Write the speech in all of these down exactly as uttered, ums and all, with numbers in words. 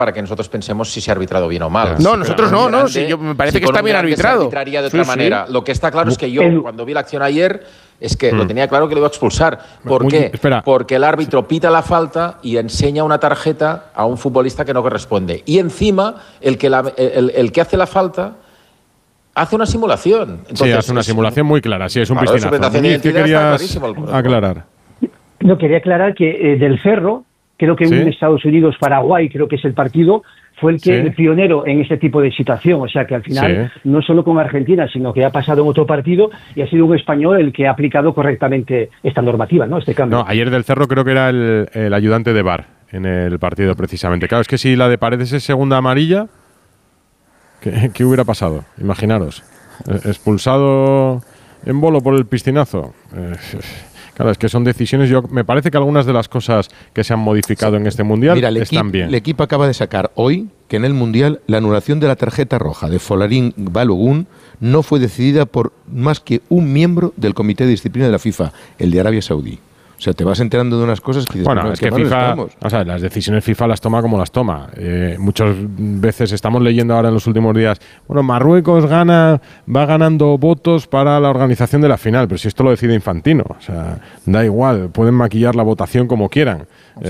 para que nosotros pensemos si se ha arbitrado bien o mal. No, nosotros no, no, sí, yo, me parece si que está bien arbitrado. Se arbitraría de otra sí, manera. Sí. Lo que está claro es que yo, cuando vi la acción ayer, es que mm. lo tenía claro que lo iba a expulsar. ¿Por Muy, qué? Espera. Porque el árbitro pita la falta y enseña una tarjeta a un futbolista que no corresponde. Y encima, el que, la, el, el que hace la falta hace una simulación. Entonces, sí, hace una simulación muy clara. Sí, es un claro, piscinazo. ¿Qué querías aclarar? No, quería aclarar que eh, del Ferro, creo que ¿Sí? en Estados Unidos, Paraguay, creo que es el partido, fue el que sí. el pionero en este tipo de situación. O sea que al final, sí. no solo con Argentina, sino que ha pasado en otro partido y ha sido un español el que ha aplicado correctamente esta normativa, ¿no? Este cambio. No, ayer del Cerro creo que era el, el ayudante de V A R en el partido precisamente. Claro, es que si la de Paredes es segunda amarilla, ¿qué, qué hubiera pasado? Imaginaros. Expulsado en bolo por el piscinazo. Eh, Claro, es que son decisiones. Yo me parece que algunas de las cosas que se han modificado sí. en este mundial Mira, están bien. El equipo acaba de sacar hoy que en el mundial la anulación de la tarjeta roja de Folarin Balogun no fue decidida por más que un miembro del comité de disciplina de la FIFA, el de Arabia Saudí. O sea, te vas enterando de unas cosas que dices, bueno, no, es que FIFA, o sea, las decisiones FIFA las toma como las toma. Eh, muchas veces estamos leyendo ahora en los últimos días, bueno, Marruecos gana, va ganando votos para la organización de la final, pero si esto lo decide Infantino, o sea, da igual, pueden maquillar la votación como quieran.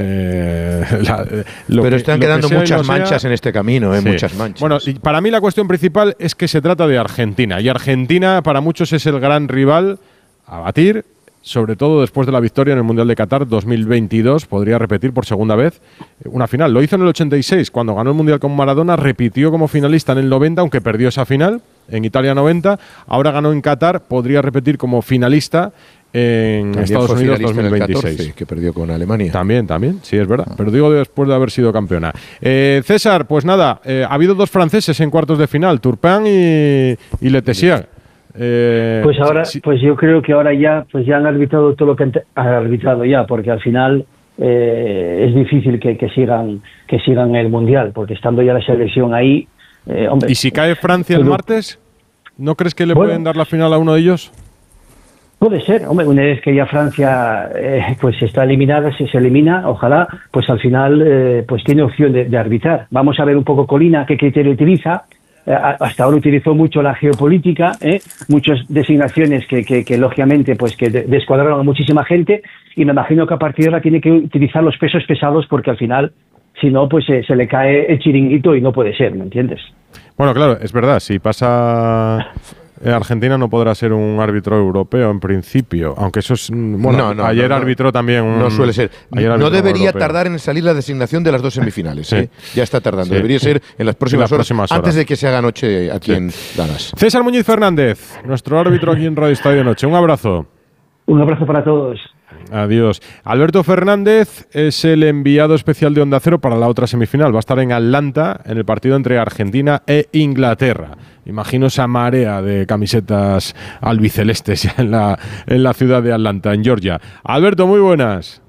Eh, la, pero que, están quedando muchas manchas sea, en este camino, eh, sí. muchas manchas. Bueno, y para mí la cuestión principal es que se trata de Argentina, y Argentina para muchos es el gran rival a batir. Sobre todo después de la victoria en el Mundial de Qatar dos mil veintidós, podría repetir por segunda vez una final. Lo hizo en el ochenta y seis, cuando ganó el Mundial con Maradona, repitió como finalista en el noventa, aunque perdió esa final, en Italia noventa. Ahora ganó en Qatar, podría repetir como finalista en también Estados Unidos dos mil veintiséis. catorce, que perdió con Alemania. También, también, sí, es verdad. Pero digo después de haber sido campeona. Eh, César, pues nada, eh, ha habido dos franceses en cuartos de final, Turpin y, y Le Tissier. Eh, pues ahora, sí. pues yo creo que ahora ya, pues ya han arbitrado todo lo que han, han arbitrado ya, porque al final eh, es difícil que, que sigan, que sigan el mundial, porque estando ya la selección ahí, eh, hombre. ¿Y si cae Francia el martes? ¿No crees que le bueno, pueden dar la final a uno de ellos? Puede ser, hombre, una vez que ya Francia eh, pues está eliminada, si se elimina, ojalá, pues al final eh, pues tiene opción de, de arbitrar. Vamos a ver un poco Colina qué criterio utiliza. Hasta ahora utilizó mucho la geopolítica, ¿eh? muchas designaciones que, que, que lógicamente pues que descuadraron a muchísima gente, y me imagino que a partir de ahora tiene que utilizar los pesos pesados, porque al final, si no, pues eh, se le cae el chiringuito y no puede ser, ¿me entiendes? Bueno, claro, es verdad, si pasa Argentina no podrá ser un árbitro europeo en principio, aunque eso es... Bueno, no, no, ayer no, arbitró también un... No suele ser. No debería tardar en salir la designación de las dos semifinales. sí. ¿eh? Ya está tardando. Sí. Debería ser en las próximas, en las próximas horas, horas, antes de que se haga noche aquí sí. en Dallas. César Muñiz Fernández, nuestro árbitro aquí en Radio Estadio Noche. Un abrazo. Un abrazo para todos. Adiós. Alberto Fernández es el enviado especial de Onda Cero para la otra semifinal. Va a estar en Atlanta en el partido entre Argentina e Inglaterra. Imagino esa marea de camisetas albicelestes ya en la, en la ciudad de Atlanta, en Georgia. Alberto, muy buenas.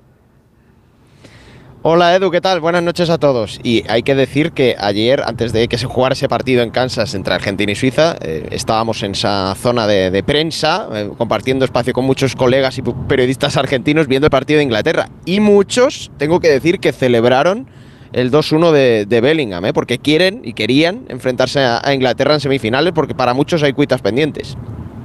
Hola Edu, ¿qué tal? Buenas noches a todos. Y hay que decir que ayer, antes de que se jugara ese partido en Kansas entre Argentina y Suiza, eh, estábamos en esa zona de, de prensa, eh, compartiendo espacio con muchos colegas y periodistas argentinos viendo el partido de Inglaterra. Y muchos, tengo que decir, que celebraron el dos uno de, de Bellingham, ¿eh? porque quieren y querían enfrentarse a, a Inglaterra en semifinales, porque para muchos hay cuitas pendientes.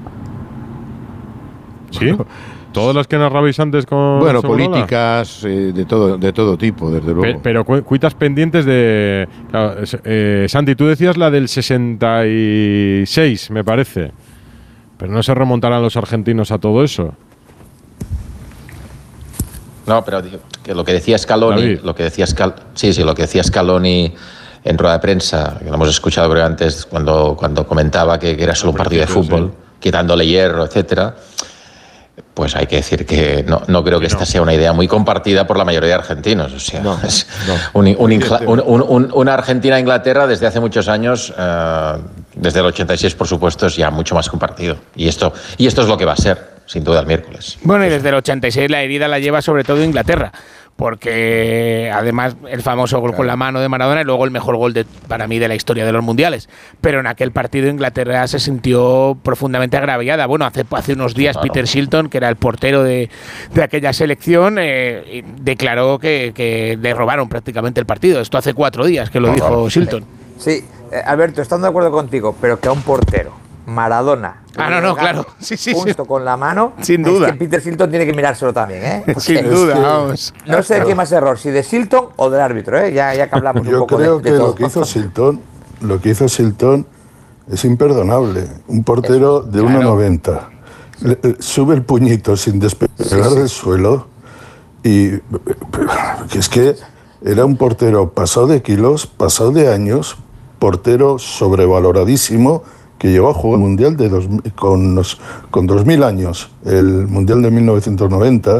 ¿Sí? Todas las que narrabais antes con... Bueno, políticas, eh, de todo de todo tipo, desde luego. Pero, pero cuitas pendientes de... Claro, eh, Santi, tú decías la del sesenta y seis, me parece. Pero no se remontarán los argentinos a todo eso. No, pero que lo que decía Scaloni, lo que decía Scal, sí, sí, lo que decía Scaloni en rueda de prensa, que lo hemos escuchado creo antes cuando, cuando comentaba que, que era solo un partido de fútbol, sí. quitándole hierro, etcétera. Pues hay que decir que no, no creo que esta sea una idea muy compartida por la mayoría de argentinos. O sea, no, es no. Un, un, un, un, un, una Argentina-Inglaterra desde hace muchos años, uh, desde el ochenta y seis, por supuesto, es ya mucho más compartido. Y esto, y esto es lo que va a ser, sin duda, el miércoles. Bueno, y desde el ochenta y seis la herida la lleva sobre todo Inglaterra, porque además el famoso gol claro. con la mano de Maradona y luego el mejor gol de, para mí de la historia de los mundiales. Pero en aquel partido Inglaterra se sintió profundamente agraviada. Bueno, hace, hace unos días claro. Peter Shilton, que era el portero de, de aquella selección, eh, declaró que, que le robaron prácticamente el partido. Esto hace cuatro días que lo dijo Shilton. Sí, eh, Alberto, estando de acuerdo contigo, pero que a un portero, Maradona, ah, no, no, claro, sí, sí, justo sí. con la mano, sin duda. Es que Peter Shilton tiene que mirárselo también, ¿eh? Porque sin duda, que, vamos. No sé de quién más error, si de Shilton o del árbitro, ¿eh? Ya, ya que hablamos Yo un poco creo de, de que todo. lo que hizo Shilton, lo que hizo Shilton es imperdonable. Un portero es, de uno noventa sube el puñito sin despegar sí, sí. del suelo y que es que era un portero pasado de kilos, pasado de años, portero sobrevaloradísimo, que llegó a jugar el Mundial de dos, con, los, con dos mil años, el Mundial de mil novecientos noventa,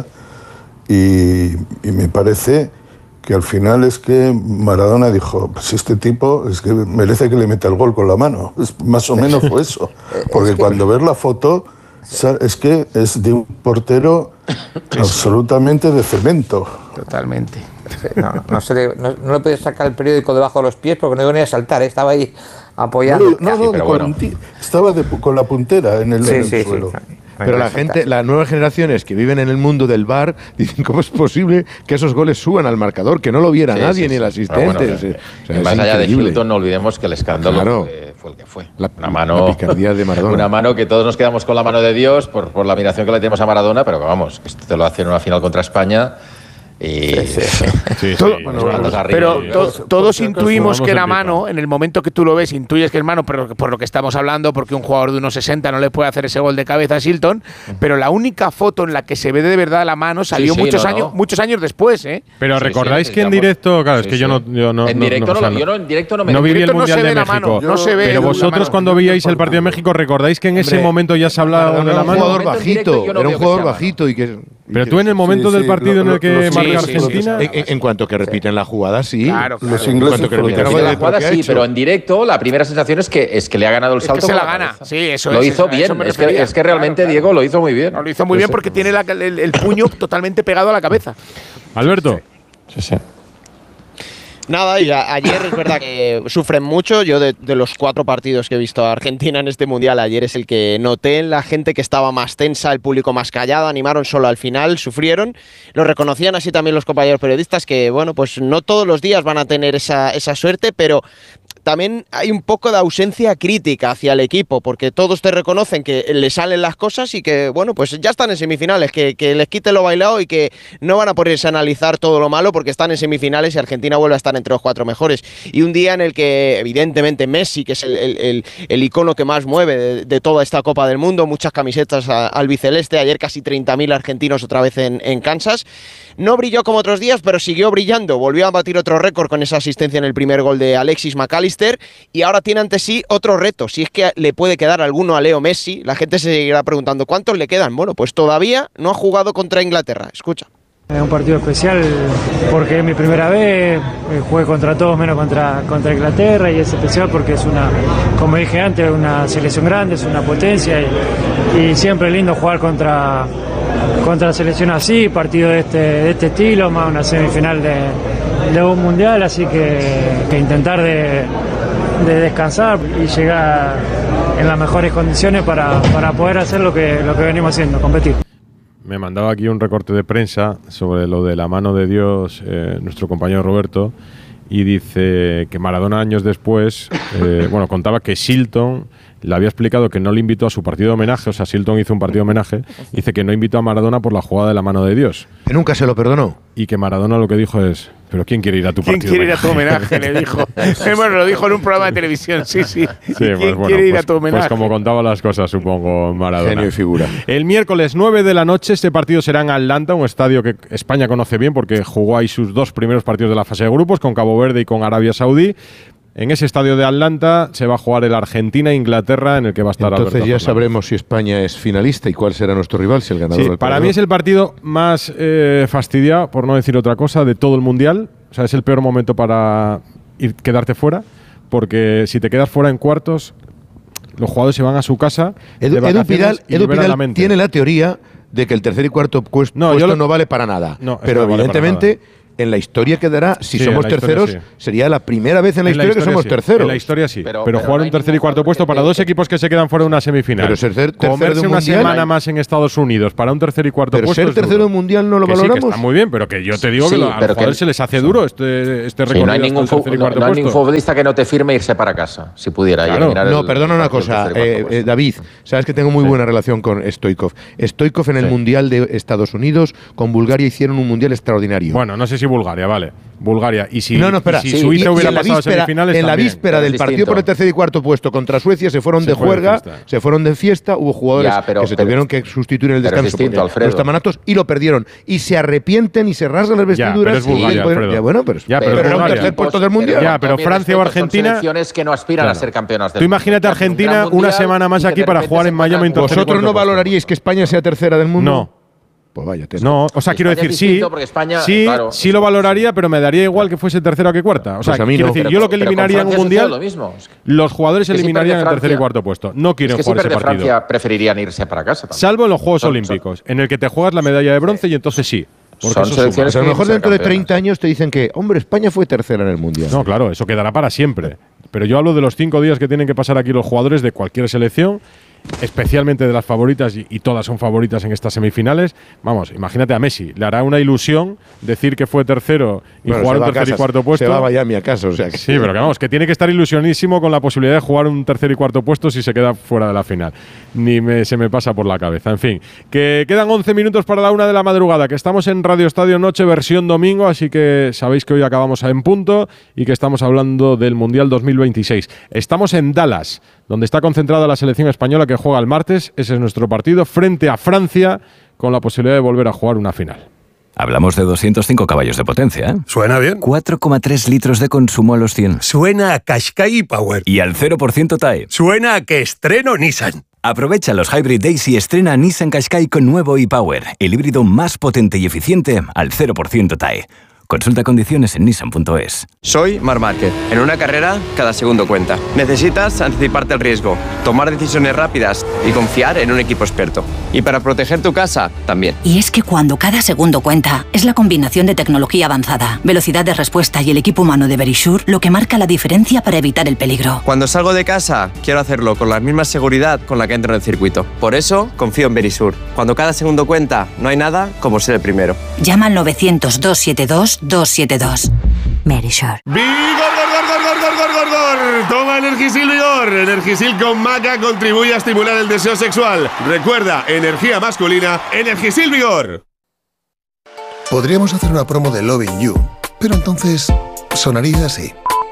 y, y me parece que al final es que Maradona dijo, pues este tipo es que merece que le meta el gol con la mano. Es, más o menos fue eso. Porque es que cuando ves la foto, es que es de un portero absolutamente de cemento. Totalmente. No, no, se le, no, no le podía sacar el periódico debajo de los pies porque no iba ni a saltar, ¿eh? Estaba ahí apoyando. No, no, no, no bueno. Estaba de, con la puntera en el, sí, en el sí, suelo. Sí, sí. Pero la gente, las nuevas generaciones que viven en el mundo del bar dicen cómo es posible que esos goles suban al marcador, que no lo viera sí, nadie sí, ni el asistente. Bueno, o sea, o sea, más allá de Shilton, no olvidemos que el escándalo claro. fue, fue el que fue. La, una mano, la picardía de Maradona. Una mano que todos nos quedamos con la mano de Dios por, por la admiración que le tenemos a Maradona, pero que vamos, esto te lo hace en una final contra España. Y sí, sí. Sí, todo, sí, bueno, bueno, pero to, todos intuimos que era mano. En el momento que tú lo ves, intuyes que es mano, pero por lo que estamos hablando, porque un jugador de uno sesenta no le puede hacer ese gol de cabeza a Shilton. Pero la única foto en la que se ve de verdad la mano salió sí, sí, muchos, no, años, no. muchos años después, ¿eh? Pero sí, recordáis sí, que en directo, claro, sí, es que sí. yo no. Yo no en no, directo no, no, no, yo no, en directo no me no viví el no Mundial se de ve la México. Mano, no se ve pero vosotros cuando veíais el partido de México, ¿recordáis que en ese momento ya se hablaba de la mano? Era un jugador bajito, era un jugador bajito y que. Pero tú en el momento del partido en el que marca Argentina. En cuanto que repiten la jugada, sí. Claro, claro. Los ingleses que repiten la jugada, sí, pero en directo la primera sensación es que es que le ha ganado el salto. Es que se la gana, sí, eso lo es. Lo hizo bien, es que, es que realmente claro, Diego lo hizo muy bien. No, lo hizo muy bien porque tiene la, el, el puño totalmente pegado a la cabeza. Alberto. Sí, sí. Nada, y a, ayer es verdad que sufren mucho. Yo de, de los cuatro partidos que he visto a Argentina en este Mundial, ayer es el que noté en la gente que estaba más tensa, el público más callado, animaron solo al final, sufrieron. Lo reconocían así también los compañeros periodistas que, bueno, pues no todos los días van a tener esa, esa suerte, pero también hay un poco de ausencia crítica hacia el equipo, porque todos te reconocen que le salen las cosas y que, bueno, pues ya están en semifinales, que, que les quite lo bailado y que no van a ponerse a analizar todo lo malo porque están en semifinales y Argentina vuelve a estar entre los cuatro mejores. Y un día en el que, evidentemente, Messi, que es el, el, el, el icono que más mueve de, de toda esta Copa del Mundo, muchas camisetas a, albiceleste, ayer casi treinta mil argentinos otra vez en, en Kansas. No brilló como otros días, pero siguió brillando. Volvió a batir otro récord con esa asistencia en el primer gol de Alexis McAllister y ahora tiene ante sí otro reto. Si es que le puede quedar alguno a Leo Messi, la gente se seguirá preguntando ¿cuántos le quedan? Bueno, pues todavía no ha jugado contra Inglaterra. Escucha. Es un partido especial porque es mi primera vez, jugué contra todos menos contra, contra Inglaterra y es especial porque es una, como dije antes, una selección grande, es una potencia y, y siempre es lindo jugar contra, contra selección así, partido de este, de este estilo, más una semifinal de, de un mundial, así que, que intentar de, de descansar y llegar en las mejores condiciones para, para poder hacer lo que, lo que venimos haciendo, competir. Me mandaba aquí un recorte de prensa sobre lo de la mano de Dios, eh, nuestro compañero Roberto, y dice que Maradona años después, eh, bueno, contaba que Shilton le había explicado que no le invitó a su partido de homenaje, o sea, Shilton hizo un partido de homenaje, dice que no invitó a Maradona por la jugada de la mano de Dios. Que nunca se lo perdonó. Y que Maradona lo que dijo es, ¿pero quién quiere ir a tu ¿Quién partido? ¿Quién quiere ir a tu homenaje? Le dijo. Bueno, lo dijo en un programa de televisión, sí, sí. Sí, ¿Quién pues bueno, quiere ir pues, a tu homenaje? Pues como contaba las cosas, supongo, Maradona. Genio y figura. El miércoles nueve de la noche este partido será en Atlanta, un estadio que España conoce bien porque jugó ahí sus dos primeros partidos de la fase de grupos con Cabo Verde y con Arabia Saudí. En ese estadio de Atlanta se va a jugar el Argentina-Inglaterra, en el que va a estar Entonces Alberto ya Fernández. Sabremos si España es finalista y cuál será nuestro rival, si el ganador Sí, del para mí es el partido más eh, fastidiado, por no decir otra cosa, de todo el Mundial. O sea, es el peor momento para ir, quedarte fuera, porque si te quedas fuera en cuartos, los jugadores se van a su casa. Edu, de Edu Pidal, y Edu Pidal la mente. tiene la teoría de que el tercer y cuarto puesto No, no, yo lo- no vale para nada. No, pero eso no vale para evidentemente en la historia quedará, si Sí, somos en la historia terceros, sí. sería la primera vez en la, En la historia, que somos sí. terceros. En la historia sí. Pero, Pero- pero jugar no un hay tercer y ningún cuarto jugador puesto que para te- dos equipos que se quedan fuera de una semifinal. Pero ser ter- tercero Comerse de un una mundial- semana más en Estados Unidos para un tercer y cuarto Pero puesto. ser es tercero duro. del mundial no lo Que sí, que valoramos. está muy bien, pero que yo te digo Sí, que lo- a los pero que- jugadores se les hace duro este, este Sí, recorrido no hay hasta ningún, el tercer y fu- no, cuarto no hay ningún puesto. futbolista que no te firme irse para casa, si pudiera. y Claro. eliminar No, el- perdona una el cosa, tercer y cuarto eh, puesto. eh, David, sabes que tengo muy Sí. buena relación con Stoichkov. Stoichkov en el Sí. Mundial de Estados Unidos con Bulgaria hicieron un Mundial extraordinario. Bueno, no sé si Bulgaria, vale. Bulgaria. Y si, no, no, espera. y Sí, si Suiza y- y hubiera en la pasado a víspera, semifinales en la también. víspera Pero del es partido distinto. por el tercer y cuarto puesto contra Suecia se fueron Se de fue de juerga, fiesta. se fueron de fiesta, hubo jugadores Ya, pero- que se pero- tuvieron que sustituir en el pero es descanso distinto, porque Alfredo. no estaban aptos y lo perdieron. Y se arrepienten y se rasgan las Ya, vestiduras. pero es Bulgaria, y pueden- Alfredo. ya, bueno, pero, Ya, pero pero es era un Bulgaria. tercer puesto del Mundial. Ya, pero con mi Francia o respeto, son Argentina- selecciones que no aspiran Claro. a ser campeonas del Tú imagínate a mundo. Argentina Un gran una mundial semana más y que aquí de para repente jugar se en Miami encuentran en con- tercer y ¿Vosotros cuarto no puesto. valoraríais que España sea tercera del mundo? No. Pues vaya, te- No, o sea, quiero España decir, es sí, distinto porque España, sí, claro, sí lo valoraría, pero me daría igual que fuese tercera que cuarta. O sea, Pues a mí quiero no. decir, Pero yo con- lo que pero con eliminaría en un Francia sucede mundial, lo mismo. Es que- los jugadores es que si eliminarían pierde el tercer y Francia- cuarto puesto. No quieren Es que si jugar ese pierde partido. Francia preferirían irse para casa también. Salvo en los Juegos Son- Olímpicos, en el que te juegas la medalla de bronce y entonces sí. Porque Son eso suma. selecciones Pues a lo que mejor ser dentro de campeonas. treinta años te dicen que, hombre, España fue tercera en el Mundial. No, claro, eso quedará para siempre. Pero yo hablo de los cinco días que tienen que pasar aquí los jugadores de cualquier selección, especialmente de las favoritas, y, y todas son favoritas en estas semifinales. Vamos, imagínate a Messi, le hará una ilusión decir que fue tercero y Bueno, jugar se un va a tercer y casa, cuarto puesto. Se va a Miami a casa, o sea que… Sí, pero que vamos, que tiene que estar ilusionísimo con la posibilidad de jugar un tercer y cuarto puesto si se queda fuera de la final. Ni me, se me pasa por la cabeza. En fin, que quedan once minutos para la una de la madrugada, que estamos en Radio Estadio Noche versión domingo, así que sabéis que hoy acabamos en punto y que estamos hablando del Mundial dos mil veintiséis. Estamos en Dallas, donde está concentrada la selección española que juega el martes. Ese es nuestro partido frente a Francia, con la posibilidad de volver a jugar una final. Hablamos de doscientos cinco caballos de potencia, ¿eh? Suena bien. cuatro coma tres litros de consumo a los cien. Suena a Qashqai Power. Y al cero por ciento T A E. Suena a que estreno Nissan. Aprovecha los Hybrid Days y estrena Nissan Qashqai con nuevo e-Power, el híbrido más potente y eficiente al cero por ciento T A E. Consulta condiciones en nissan punto es. Soy Marc Márquez. En una carrera, cada segundo cuenta. Necesitas anticiparte al riesgo, tomar decisiones rápidas y confiar en un equipo experto. Y para proteger tu casa, también. Y es que cuando cada segundo cuenta, es la combinación de tecnología avanzada, velocidad de respuesta y el equipo humano de Verisure lo que marca la diferencia para evitar el peligro. Cuando salgo de casa, quiero hacerlo con la misma seguridad con la que entro en el circuito. Por eso, confío en Verisure. Cuando cada segundo cuenta, no hay nada como ser el primero. Llama al novecientos, doscientos setenta y dos, doscientos setenta y dos. Verisure. ¡Vigor, gor, gor, gor, gor, gor, gor, gor! Toma Energisil Vigor. Energisil con maca contribuye a estimular el deseo sexual. Recuerda, energía masculina, Energisil Vigor. Podríamos hacer una promo de Loving You, pero entonces sonaría así.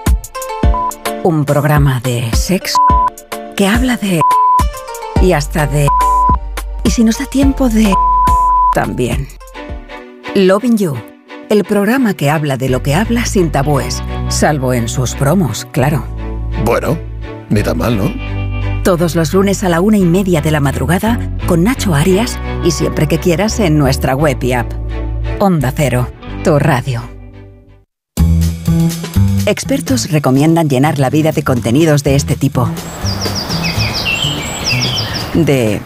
Un programa de sexo que habla de… y hasta de… y si nos da tiempo de… también. Loving You, el programa que habla de lo que habla sin tabúes, salvo en sus promos, claro. Bueno, ni tan mal, ¿no? Todos los lunes a la una y media de la madrugada con Nacho Arias y siempre que quieras en nuestra web y app. Onda Cero, tu radio. Expertos recomiendan llenar la vida de contenidos de este tipo. De…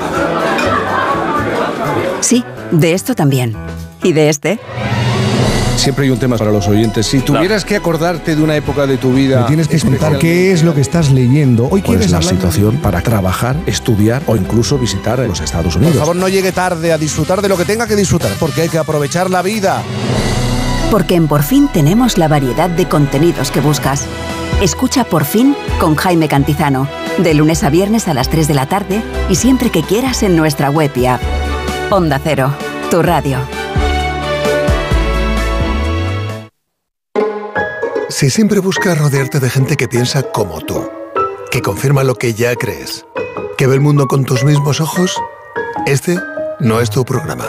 Sí, de esto también. ¿Y de este? Siempre hay un tema para los oyentes. Si tuvieras que acordarte de una época de tu vida… Me tienes que contar qué es lo que estás leyendo. Hoy ¿Cuál quieres es la hablar- situación para trabajar, estudiar o incluso visitar los Estados Unidos? Por favor, no llegue tarde a disfrutar de lo que tenga que disfrutar, porque hay que aprovechar la vida. Porque en Por Fin tenemos la variedad de contenidos que buscas. Escucha Por Fin con Jaime Cantizano, de lunes a viernes a las tres de la tarde y siempre que quieras en nuestra web y app. Onda Cero, tu radio. Si siempre buscas rodearte de gente que piensa como tú, que confirma lo que ya crees, que ve el mundo con tus mismos ojos, este no es tu programa.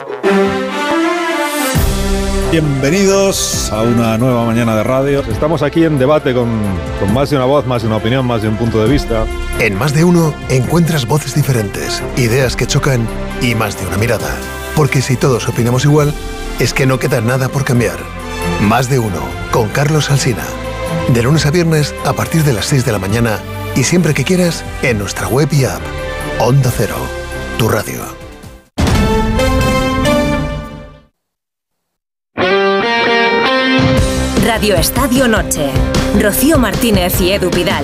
Bienvenidos a una nueva mañana de radio. Estamos aquí en debate con, con más de una voz, más de una opinión, más de un punto de vista. En Más de Uno encuentras voces diferentes, ideas que chocan y más de una mirada. Porque si todos opinamos igual, es que no queda nada por cambiar. Más de Uno, con Carlos Alsina. De lunes a viernes a partir de las seis de la mañana y siempre que quieras en nuestra web y app. Onda Cero, tu radio. Radio Estadio Noche. Rocío Martínez y Edu Pidal.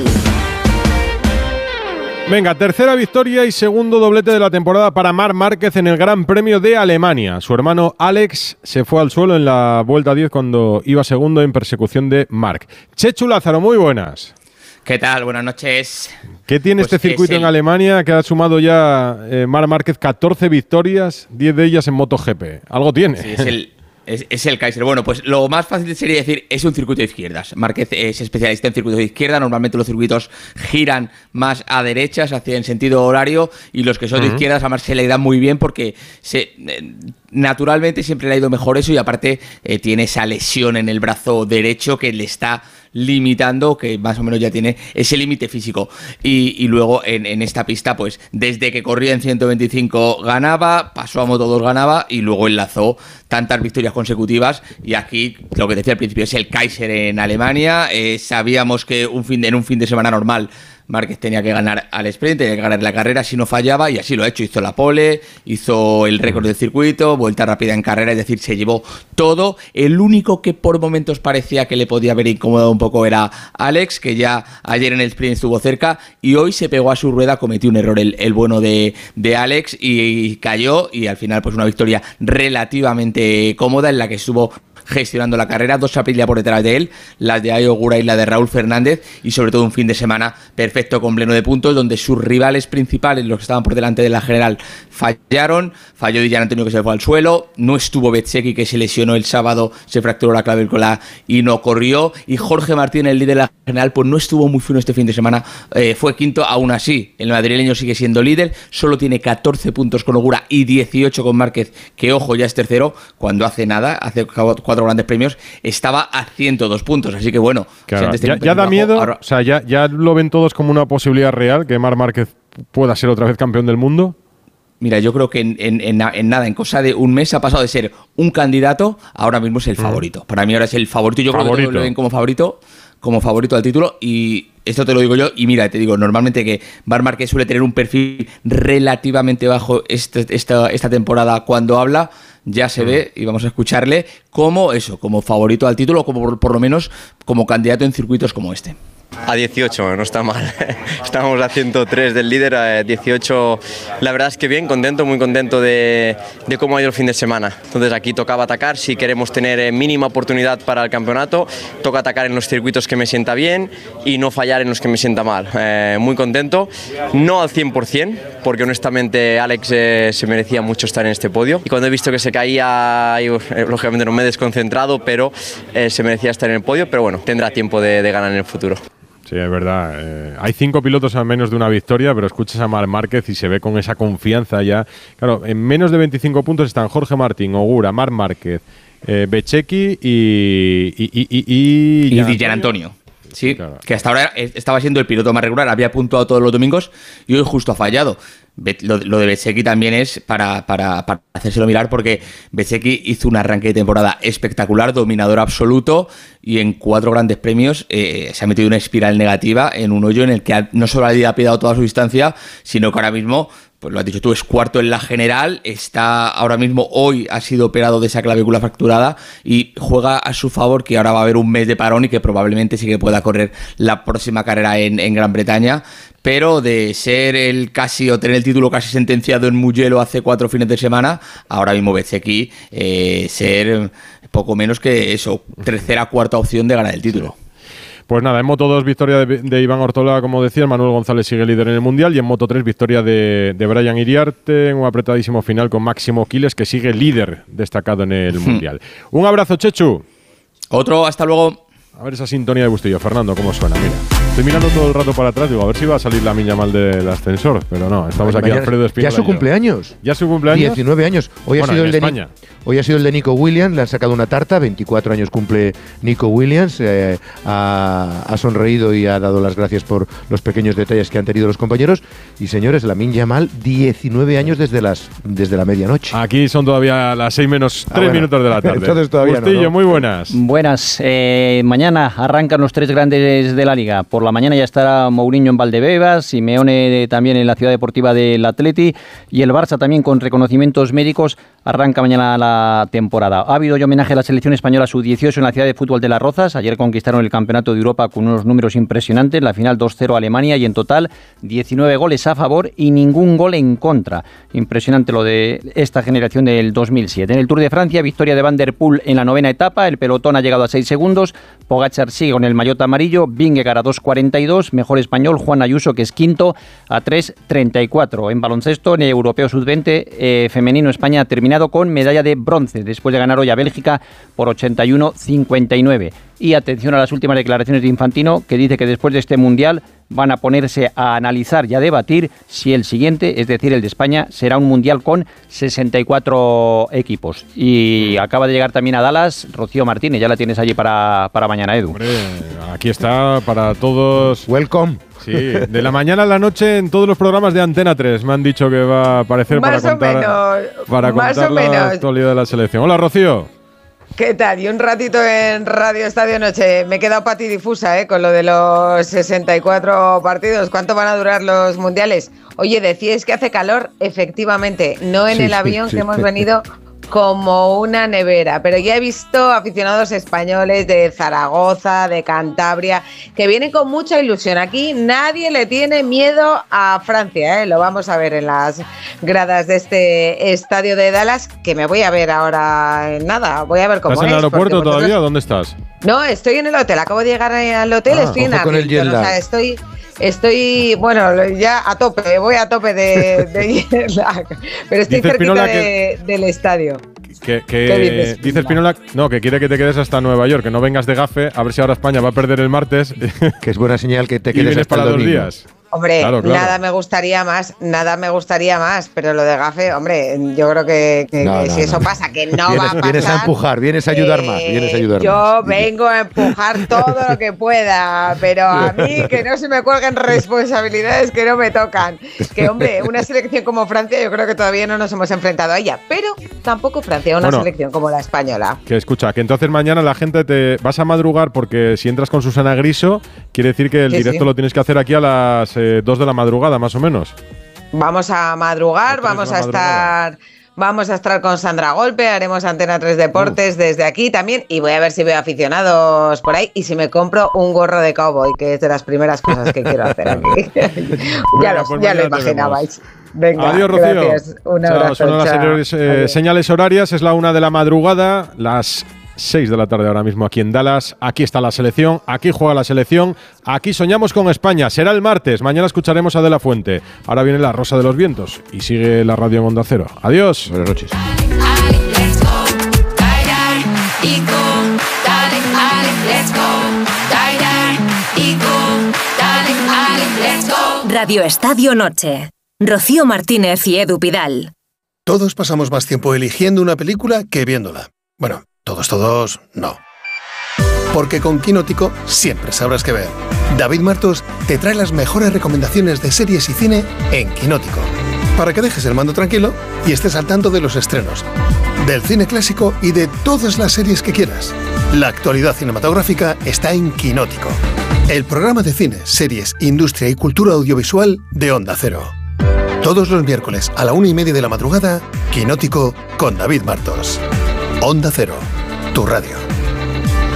Venga, tercera victoria y segundo doblete de la temporada para Marc Márquez en el Gran Premio de Alemania. Su hermano Alex se fue al suelo en la vuelta diez cuando iba segundo en persecución de Marc. Chechu Lázaro, muy buenas. ¿Qué tal? Buenas noches. ¿Qué tiene pues este circuito el... en Alemania que ha sumado ya eh, Marc Márquez catorce victorias, diez de ellas en MotoGP? Algo tiene. Sí, es el... Es, es el Kaiser. Bueno, pues lo más fácil sería decir, es un circuito de izquierdas. Márquez es especialista en circuitos de izquierda. Normalmente los circuitos giran más a derechas, hacia en sentido horario, y los que son uh-huh. de izquierdas a Marc se le da muy bien porque se, eh, naturalmente siempre le ha ido mejor eso, y aparte eh, tiene esa lesión en el brazo derecho que le está limitando, que más o menos ya tiene ese límite físico. Y, y luego en, en esta pista, pues desde que corría en ciento veinticinco ganaba, pasó a Moto dos ganaba y luego enlazó tantas victorias consecutivas. Y aquí, lo que decía al principio, es el Kaiser en Alemania. Eh, sabíamos que un fin de, en un fin de semana normal Márquez tenía que ganar al sprint, tenía que ganar la carrera si no fallaba, y así lo ha hecho. Hizo la pole, hizo el récord del circuito, vuelta rápida en carrera, es decir, se llevó todo. El único que por momentos parecía que le podía haber incomodado un poco era Alex, que ya ayer en el sprint estuvo cerca y hoy se pegó a su rueda, cometió un error el, el bueno de, de Alex y, y cayó, y al final pues una victoria relativamente cómoda en la que estuvo gestionando la carrera, dos Aprilia por detrás de él, las de Ayo Ogura y la de Raúl Fernández, y sobre todo un fin de semana perfecto con pleno de puntos, donde sus rivales principales, los que estaban por delante de la general, fallaron. Falló Di Gianantonio, que se fue al suelo, no estuvo Bezzecchi, que se lesionó el sábado, se fracturó la clavícula y no corrió, y Jorge Martín, el líder de la general, pues no estuvo muy fino este fin de semana, eh, fue quinto. Aún así, el madrileño sigue siendo líder, solo tiene catorce puntos con Ogura y dieciocho con Márquez, que ojo, ya es tercero, cuando hace nada, hace cuatro grandes premios, estaba a ciento dos puntos, así que bueno, claro, si ya, ya da bajo, miedo, ahora... o sea, ya, ya lo ven todos como una posibilidad real que Marc Márquez pueda ser otra vez campeón del mundo. Mira, yo creo que en, en, en, en nada, en cosa de un mes ha pasado de ser un candidato, ahora mismo es el favorito. Mm. Para mí ahora es el favorito, yo favorito. creo que lo ven como favorito, como favorito al título, y esto te lo digo yo, y mira, te digo, normalmente que Marc Márquez suele tener un perfil relativamente bajo este, esta, esta temporada cuando habla, ya se mm. ve, y vamos a escucharle como eso, como favorito al título, como por, por lo menos como candidato en circuitos como este. A dieciocho, no está mal. Estábamos a ciento tres del líder, a dieciocho. La verdad es que bien, contento, muy contento de, de cómo ha ido el fin de semana. Entonces aquí tocaba atacar, si queremos tener mínima oportunidad para el campeonato, toca atacar en los circuitos que me sienta bien y no fallar en los que me sienta mal. Eh, muy contento, no al cien por cien, porque honestamente Alex eh, se merecía mucho estar en este podio. Y cuando he visto que se caía, yo, eh, lógicamente no me he desconcentrado, pero eh, se merecía estar en el podio, pero bueno, tendrá tiempo de, de ganar en el futuro. Sí, es verdad. Eh, hay cinco pilotos a menos de una victoria, pero escuchas a Marc Márquez y se ve con esa confianza ya. Claro, en menos de veinticinco puntos están Jorge Martín, Ogura, Marc Márquez, eh, Bezzecchi y... Y, y, y, y, y Di Gianantonio. Sí, claro. Que hasta ahora estaba siendo el piloto más regular, había puntuado todos los domingos y hoy justo ha fallado. Lo, lo de Bezzecchi también es para, para, para hacérselo mirar, porque Bezzecchi hizo un arranque de temporada espectacular, dominador absoluto, y en cuatro grandes premios eh, se ha metido una espiral negativa en un hoyo en el que ha, no solo ha pillado toda su distancia, sino que ahora mismo, pues lo has dicho tú, es cuarto en la general, está ahora mismo, hoy ha sido operado de esa clavícula fracturada y juega a su favor que ahora va a haber un mes de parón y que probablemente sí que pueda correr la próxima carrera en, en Gran Bretaña. Pero de ser el casi, o tener el título casi sentenciado en Mugello hace cuatro fines de semana, ahora mismo Bezzecchi eh, ser poco menos que eso, tercera, cuarta opción de ganar el título. Pues nada, en Moto dos victoria de, de Iván Ortola, como decía, Manuel González sigue líder en el Mundial, y en Moto tres victoria de, de Brian Iriarte en un apretadísimo final con Máximo Quiles, que sigue líder destacado en el Mundial. Un abrazo, Chechu. Otro, hasta luego. A ver esa sintonía de Bustillo. Fernando, ¿cómo suena? Mira. Estoy mirando todo el rato para atrás, digo, a ver si va a salir la miña mal del ascensor, pero no, estamos aquí mañana, Alfredo Espinola. Ya su cumpleaños. Ya su cumpleaños. diecinueve años. Hoy, bueno, ha sido el de España. Hoy ha sido el de Nico Williams, le han sacado una tarta, veinticuatro años cumple Nico Williams, eh, ha, ha sonreído y ha dado las gracias por los pequeños detalles que han tenido los compañeros. Y señores, Lamine Yamal, diecinueve años desde las desde la medianoche. Aquí son todavía las seis menos tres ah, bueno. minutos de la tarde. Entonces todavía Bustillo, no, ¿no? muy buenas. Buenas. Eh, mañana mañana arrancan los tres grandes de la Liga. Por la mañana ya estará Mourinho en Valdebebas, Simeone también en la Ciudad Deportiva del Atleti y el Barça también con reconocimientos médicos arranca mañana la temporada. Ha habido hoy homenaje a la selección española sub dieciocho en la Ciudad de Fútbol de Las Rozas. Ayer conquistaron el Campeonato de Europa con unos números impresionantes. La final dos cero a Alemania y en total diecinueve goles a favor y ningún gol en contra. Impresionante lo de esta generación del dos mil siete. En el Tour de Francia, victoria de Van der Poel en la novena etapa. El pelotón ha llegado a seis segundos. Pogačar sigue con el maillot amarillo. Vingegaard a dos cuarenta y dos. Mejor español Juan Ayuso, que es quinto, a tres treinta y cuatro. En baloncesto, en el Europeo sub veinte eh, femenino, España ha terminado con medalla de bronce después de ganar hoy a Bélgica por ochenta y uno cincuenta y nueve. Y atención a las últimas declaraciones de Infantino, que dice que después de este Mundial van a ponerse a analizar y a debatir si el siguiente, es decir, el de España, será un Mundial con sesenta y cuatro equipos. Y acaba de llegar también a Dallas Rocío Martínez, ya la tienes allí para, para mañana, Edu. Hombre, aquí está para todos. Welcome. Sí, de la mañana a la noche en todos los programas de Antena tres. Me han dicho que va a aparecer más para contar, menos, para contar la menos. actualidad de la selección. Hola, Rocío. ¿Qué tal? Y un ratito en Radio Estadio Noche. Me he quedado patidifusa ¿eh? con lo de los sesenta y cuatro partidos. ¿Cuánto van a durar los mundiales? Oye, decíais que hace calor, efectivamente, no en sí, el avión sí, que sí. hemos venido como una nevera, pero ya he visto aficionados españoles de Zaragoza, de Cantabria, que vienen con mucha ilusión. Aquí nadie le tiene miedo a Francia, ¿eh? Lo vamos a ver en las gradas de este estadio de Dallas, que me voy a ver ahora en nada, voy a ver cómo es. ¿Estás en el aeropuerto vosotros... todavía? ¿Dónde estás? No, estoy en el hotel, acabo de llegar al hotel, ah, estoy en Arlington, o sea, estoy... Estoy, bueno, ya a tope, voy a tope de, de pero estoy cerquita de, que, del estadio. Que, que dice Espinola, no, que quiere que te quedes hasta Nueva York, que no vengas de gafe, a ver si ahora España va a perder el martes. Que es buena señal que te quedes hasta para el dos días. Hombre, claro, claro. nada me gustaría más, nada me gustaría más, pero lo de gafe, hombre, yo creo que, que, no, que no, si no. eso pasa, que no vienes, va a pasar. Vienes a empujar, vienes a ayudar eh, más, vienes a ayudar yo más. Yo vengo a empujar todo lo que pueda, pero a mí que no se me cuelguen responsabilidades que no me tocan. Que, hombre, una selección como Francia, yo creo que todavía no nos hemos enfrentado a ella, pero tampoco Francia, una bueno, selección como la española. Que escucha, que entonces mañana la gente te vas a madrugar porque si entras con Susana Griso, quiere decir que el sí, directo sí. lo tienes que hacer aquí a las eh, dos de la madrugada. Más o menos. Vamos a madrugar, vamos a estar vamos a estar con Sandra Golpe, haremos Antena tres Deportes uh. desde aquí también y voy a ver si veo aficionados por ahí y si me compro un gorro de cowboy, que es de las primeras cosas que quiero hacer aquí. ya Venga, lo, pues ya lo imaginabais. Venga, adiós, Rocío. Gracias. Un abrazo. Chao, son las señores, eh, señales horarias, es la una de la madrugada, las seis de la tarde ahora mismo aquí en Dallas. Aquí está la selección, aquí juega la selección, aquí soñamos con España. Será el martes, mañana escucharemos a De La Fuente. Ahora viene La Rosa de los Vientos y sigue la radio en Onda Cero. Adiós. Buenas noches. Radio Estadio Noche. Rocío Martínez y Edu Pidal. Todos pasamos más tiempo eligiendo una película que viéndola. Bueno, todos, todos, no. Porque con Quinótico siempre sabrás qué ver. David Martos te trae las mejores recomendaciones de series y cine en Quinótico. Para que dejes el mando tranquilo y estés al tanto de los estrenos, del cine clásico y de todas las series que quieras. La actualidad cinematográfica está en Quinótico. El programa de cine, series, industria y cultura audiovisual de Onda Cero. Todos los miércoles a la una y media de la madrugada, Quinótico con David Martos. Onda Cero, tu radio.